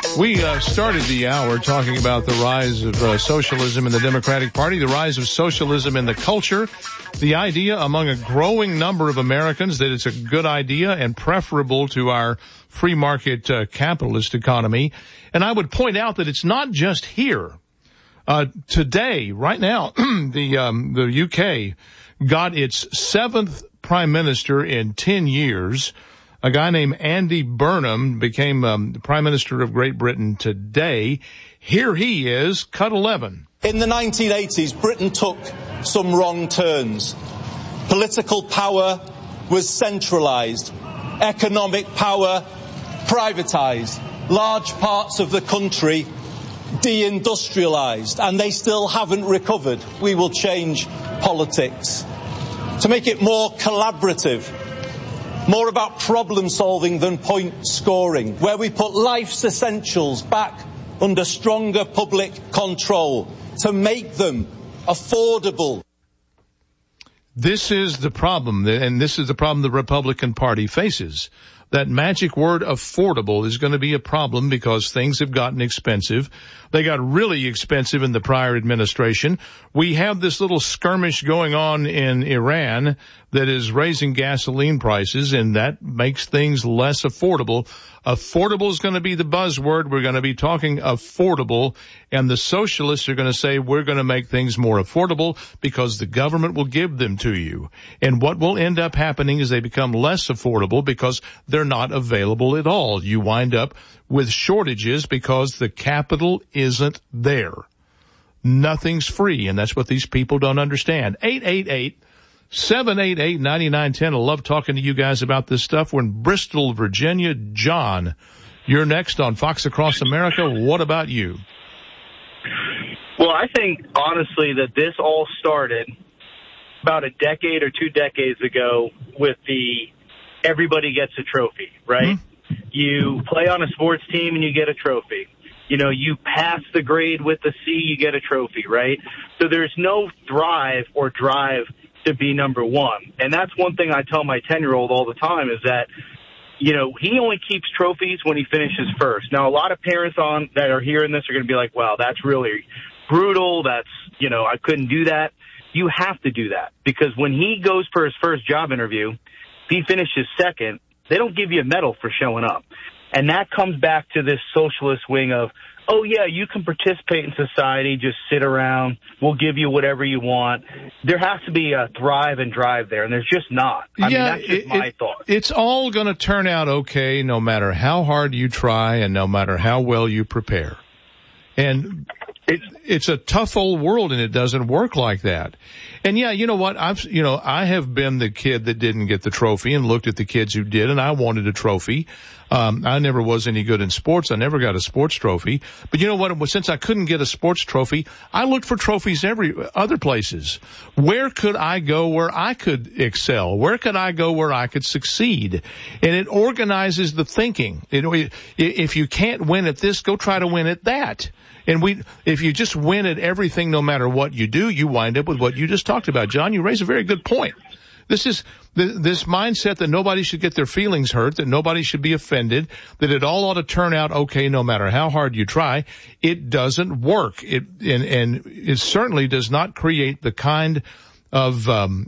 We started the hour talking about the rise of socialism in the Democratic Party, the rise of socialism in the culture, the idea among a growing number of Americans that it's a good idea and preferable to our free market capitalist economy. And I would point out that it's not just here. Today, right now, the UK got its 7th prime minister in 10 years. A guy named Andy Burnham became the Prime Minister of Great Britain today. Here he is, cut 11. In the 1980s, Britain took some wrong turns. Political power was centralised. Economic power privatised. Large parts of the country deindustrialised. And they still haven't recovered. We will change politics to make it more collaborative, more about problem solving than point scoring, where we put life's essentials back under stronger public control to make them affordable. This is the problem, and this is the problem the Republican Party faces. That magic word affordable is going to be a problem because things have gotten expensive. They got really expensive in the prior administration. We have this little skirmish going on in Iran that is raising gasoline prices, and that makes things less affordable. Affordable is going to be the buzzword. We're going to be talking affordable, and the socialists are going to say we're going to make things more affordable because the government will give them to you. And what will end up happening is they become less affordable because they're not available at all. You wind up with shortages because the capital isn't there. Nothing's free, and that's what these people don't understand. 888-788-9910. I love talking to you guys about this stuff. We're in Bristol, Virginia. John, you're next on Fox Across America. What about you? Well, I think, honestly, that this all started about a decade or 2 decades ago with the everybody gets a trophy, right? Mm-hmm. You play on a sports team and you get a trophy. You know, you pass the grade with the C, you get a trophy, right? So there's no thrive or drive to be number one. And that's one thing I tell my 10-year-old all the time is that, you know, he only keeps trophies when he finishes first. Now, a lot of parents that are hearing this are going to be like, wow, that's really brutal. That's, you know, I couldn't do that. You have to do that because when he goes for his first job interview, if he finishes second, they don't give you a medal for showing up. And that comes back to this socialist wing of, oh, yeah, you can participate in society, just sit around, we'll give you whatever you want. There has to be a thrive and drive there, and there's just not. I mean, that's just my thought. It's all going to turn out okay no matter how hard you try and no matter how well you prepare. And it's a tough old world, and it doesn't work like that. And yeah, you know what? I have been the kid that didn't get the trophy and looked at the kids who did, and I wanted a trophy. I never was any good in sports. I never got a sports trophy. But you know what? Since I couldn't get a sports trophy, I looked for trophies other places. Where could I go where I could excel? Where could I go where I could succeed? And it organizes the thinking. If you can't win at this, go try to win at that. And if you just win at everything, no matter what you do, you wind up with what you just talked about. John, you raise a very good point. This is this mindset that nobody should get their feelings hurt, that nobody should be offended, that it all ought to turn out okay no matter how hard you try. It doesn't work. And it certainly does not create the kind of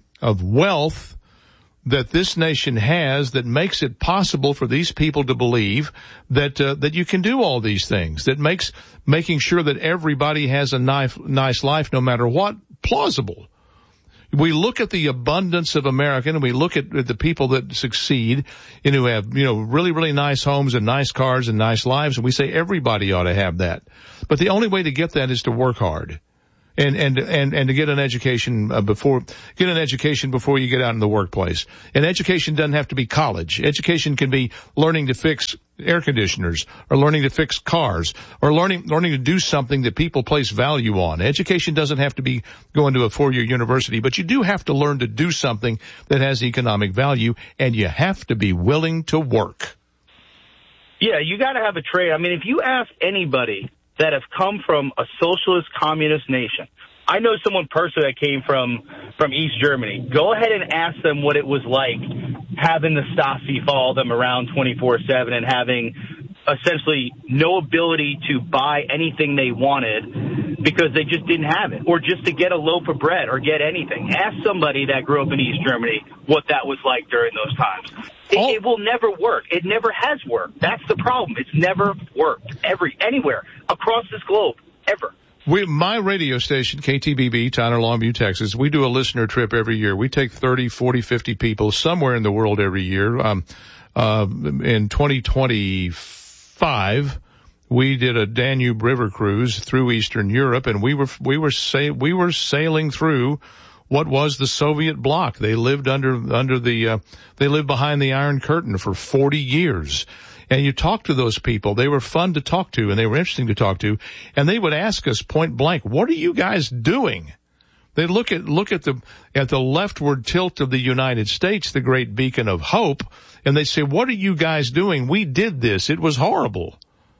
wealth that this nation has that makes it possible for these people to believe that you can do all these things, that makes making sure that everybody has a nice life no matter what plausible. We look at the abundance of America and we look at the people that succeed and who have, really, really nice homes and nice cars and nice lives, and we say everybody ought to have that. But the only way to get that is to work hard. And to get an education before you get out in the workplace. And education doesn't have to be college. Education can be learning to fix air conditioners or learning to fix cars or learning to do something that people place value on. Education doesn't have to be going to a 4-year university, but you do have to learn to do something that has economic value, and you have to be willing to work. Yeah, you got to have a trade. I mean, if you ask anybody that have come from a socialist communist nation. I know someone personally that came from East Germany. Go ahead and ask them what it was like having the Stasi follow them around 24/7 and having essentially no ability to buy anything they wanted because they just didn't have it, or just to get a loaf of bread or get anything. Ask somebody that grew up in East Germany what that was like during those times. It will never work. It never has worked. That's the problem. It's never worked anywhere across this globe, ever. My radio station, KTBB, Tyler, Longview, Texas, we do a listener trip every year. We take 30, 40, 50 people somewhere in the world every year. In 2025, we did a Danube River cruise through Eastern Europe, and we were sailing through what was the Soviet bloc. They lived they lived behind the Iron Curtain for 40 years. And you talk to those people. They were fun to talk to, and they were interesting to talk to. And they would ask us point blank, "What are you guys doing?" They look at the leftward tilt of the United States, the great beacon of hope, and they say, "What are you guys doing? We did this. It was horrible."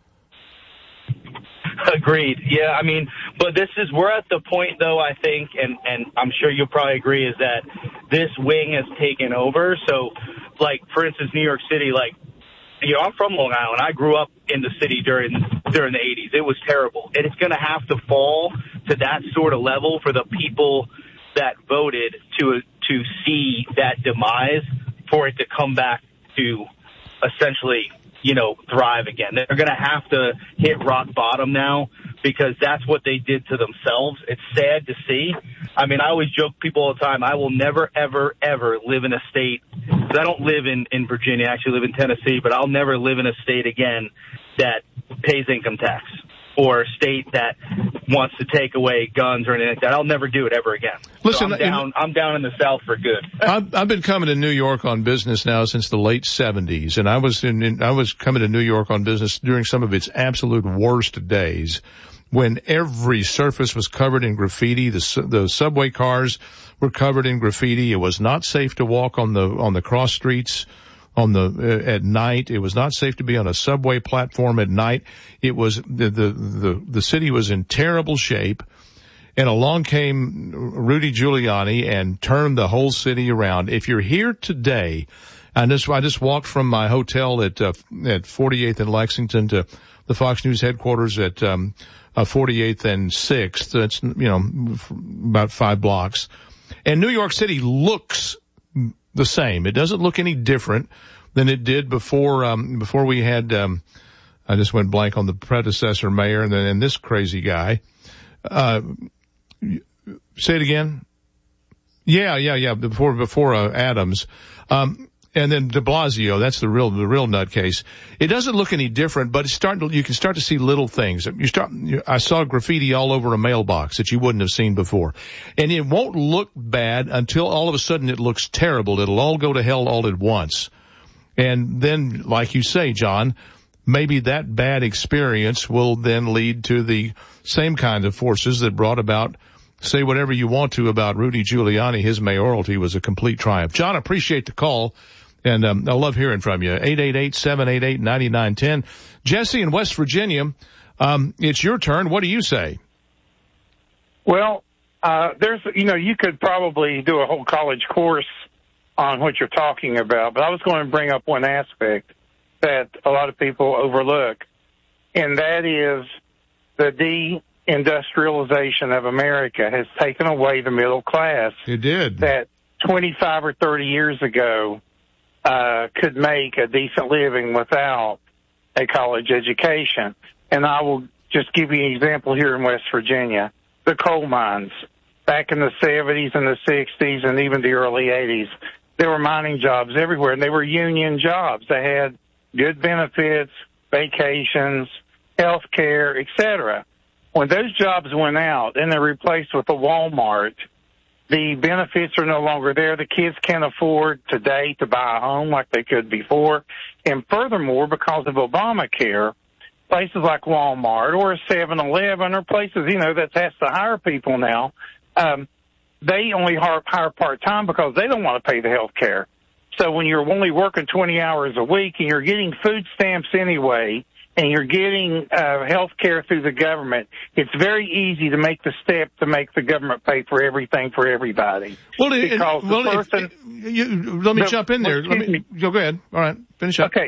Agreed. Yeah, I mean, but we're at the point, though, I think, and I'm sure you'll probably agree, is that this wing has taken over. So, like, for instance, New York City, like, you know, I'm from Long Island. I grew up in the city during the 80s. It was terrible. And it's going to have to fall to that sort of level for the people that voted to see that demise, for it to come back to essentially, you know, thrive again. They're going to have to hit rock bottom now, because that's what they did to themselves. It's sad to see. I mean, I always joke people all the time, I will never, ever, ever live in a state, because I don't live in Virginia, I actually live in Tennessee, but I'll never live in a state again that pays income tax, or a state that wants to take away guns or anything like that. I'll never do it ever again. Listen, so I'm down in the South for good. I've been coming to New York on business now since the late 70s, and I was coming to New York on business during some of its absolute worst days, when every surface was covered in graffiti. The subway cars were covered in graffiti. It was not safe to walk on the cross streets at night. It was not safe to be on a subway platform at night. It was the city was in terrible shape. And along came Rudy Giuliani and turned the whole city around. If you're here today, I just walked from my hotel at 48th and Lexington to the Fox News headquarters at 48th and 6th. That's, you know, about 5 blocks. And New York City looks the same. It doesn't look any different than it did before we had, I just went blank on the predecessor mayor and then this crazy guy. Say it again. Yeah. Before Adams. And then de Blasio, that's the real nutcase. It doesn't look any different, but you can start to see little things. I saw graffiti all over a mailbox that you wouldn't have seen before. And it won't look bad until all of a sudden it looks terrible. It'll all go to hell all at once. And then, like you say, John, maybe that bad experience will then lead to the same kind of forces that brought about, say whatever you want to about Rudy Giuliani. His mayoralty was a complete triumph. John, appreciate the call. And I love hearing from you. 888-788-9910. Jesse in West Virginia, it's your turn. What do you say? Well, you could probably do a whole college course on what you're talking about, but I was going to bring up one aspect that a lot of people overlook, and that is the deindustrialization of America has taken away the middle class. It did. That 25 or 30 years ago could make a decent living without a college education. And I will just give you an example here in West Virginia. The coal mines. Back in the 70s and the 60s and even the early 80s, there were mining jobs everywhere, and they were union jobs. They had good benefits, vacations, health care, etc. When those jobs went out and they're replaced with a Walmart, the benefits are no longer there. The kids can't afford today to buy a home like they could before. And furthermore, because of Obamacare, places like Walmart or 7-Eleven or places, that has to hire people now, they only hire part-time because they don't want to pay the health care. So when you're only working 20 hours a week and you're getting food stamps anyway, and you're getting health care through the government, it's very easy to make the step to make the government pay for everything for everybody. Let me jump in there. Go ahead. All right, finish up. Okay.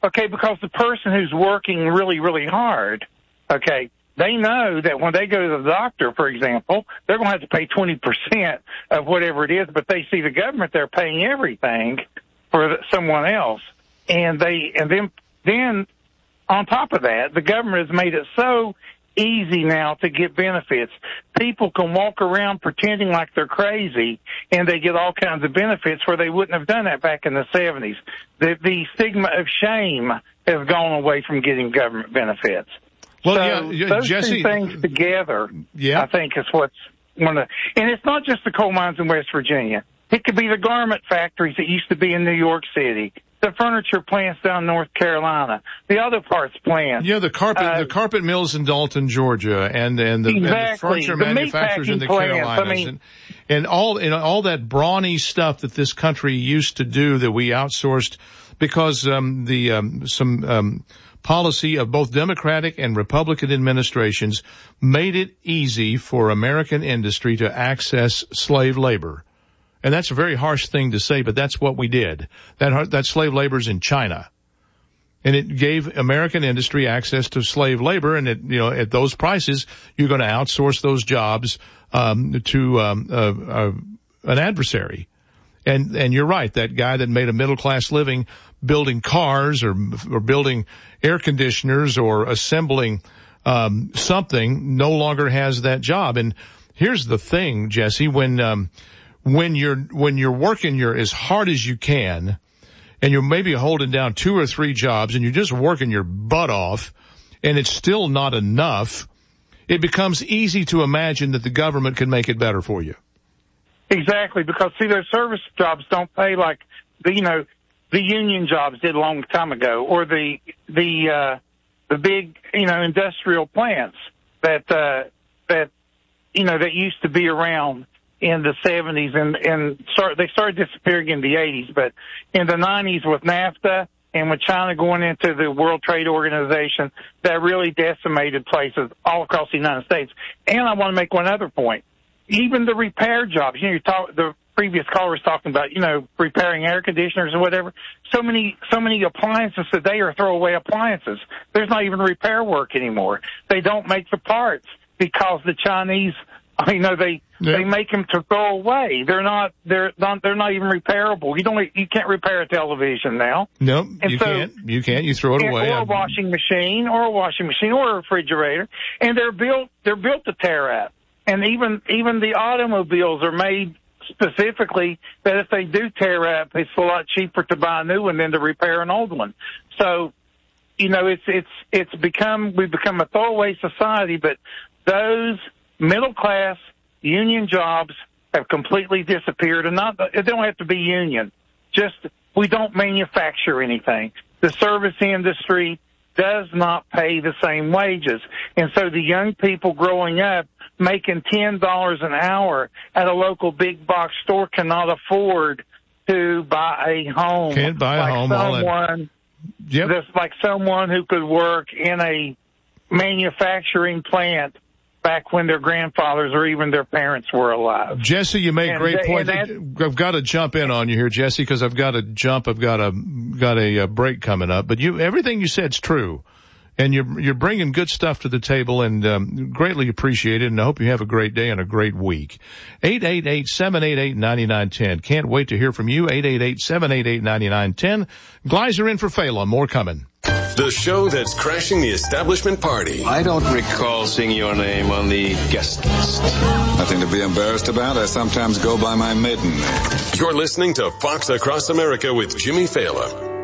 Okay, because the person who's working really, really hard, okay, they know that when they go to the doctor, for example, they're going to have to pay 20% of whatever it is, but they see the government, they're paying everything for someone else. And then on top of that, the government has made it so easy now to get benefits. People can walk around pretending like they're crazy, and they get all kinds of benefits where they wouldn't have done that back in the 70s. The stigma of shame has gone away from getting government benefits. Well, so those Jesse, two things together, I think, is what's one of the, and it's not just the coal mines in West Virginia. It could be the garment factories that used to be in New York City, the furniture plants down in North Carolina, the other parts plants. Yeah, the carpet mills in Dalton, Georgia, and the furniture manufacturers in the Carolinas, and all that brawny stuff that this country used to do that we outsourced because some policy of both Democratic and Republican administrations made it easy for American industry to access slave labor. And that's a very harsh thing to say, but that's what we did. That slave labor's in China. And it gave American industry access to slave labor, and at those prices, you're going to outsource those jobs to an adversary. And you're right, that guy that made a middle class living building cars or building air conditioners or assembling something no longer has that job. And here's the thing, Jesse, when you're working as hard as you can, and you're maybe holding down 2 or 3 jobs, and you're just working your butt off, and it's still not enough, it becomes easy to imagine that the government can make it better for you. Exactly, because see, their service jobs don't pay like the union jobs did a long time ago, or the big industrial plants that used to be around in the 70s and they started disappearing in the 80s, but in the 90s with NAFTA and with China going into the World Trade Organization, that really decimated places all across the United States. And I want to make one other point. Even the repair jobs, the previous caller was talking about, repairing air conditioners or whatever. So many appliances today are throwaway appliances. There's not even repair work anymore. They don't make the parts because the Chinese, they make them to throw away. They're not even repairable. You can't repair a television now. No, you can't. You throw it away. Or a washing machine or a refrigerator. And they're built to tear up. And even the automobiles are made specifically that if they do tear up, it's a lot cheaper to buy a new one than to repair an old one. So, we've become a throwaway society, but those middle class union jobs have completely disappeared, and they don't have to be union. Just we don't manufacture anything. The service industry does not pay the same wages, and so the young people growing up making $10 an hour at a local big box store cannot afford to buy a home. Can't buy a home. That's like someone who could work in a manufacturing plant back when their grandfathers or even their parents were alive. Jesse, you make great points. I've got to jump in on you here, Jesse, because I've got to jump. I've got a break coming up. But everything you said's true, and you're bringing good stuff to the table, and greatly appreciate it. And I hope you have a great day and a great week. 888-788-9910. Can't wait to hear from you. 888-788-9910. Gleiser in for Phelan. More coming. The show that's crashing the establishment party. I don't recall seeing your name on the guest list. Nothing to be embarrassed about. I sometimes go by my maiden name. You're listening to Fox Across America with Jimmy Phelan.